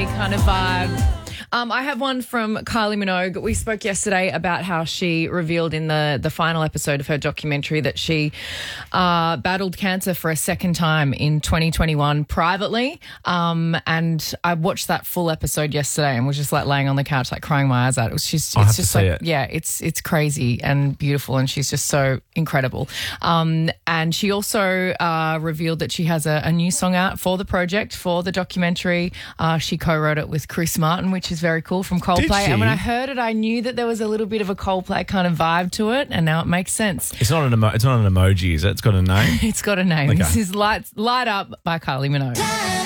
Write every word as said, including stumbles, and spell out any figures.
kind of vibe. Um, I have one from Kylie Minogue. We spoke yesterday about how she revealed in the, the final episode of her documentary that she uh, battled cancer for a second time in twenty twenty-one privately. Um, and I watched that full episode yesterday and was just like laying on the couch, like crying my eyes out. It was just, I'll it's have just to see like, it. yeah, it's it's crazy and beautiful, and she's just so incredible. Um, and she also uh, revealed that she has a, a new song out for the project, for the documentary. Uh, she co-wrote it with Chris Martin, which is very cool, from Coldplay. Did she? And when I heard it, I knew that there was a little bit of a Coldplay kind of vibe to it, and now it makes sense. It's not an emo- it's not an emoji, is it? It's got a name. It's got a name. Okay. This is Light, Light Up by Kylie Minogue.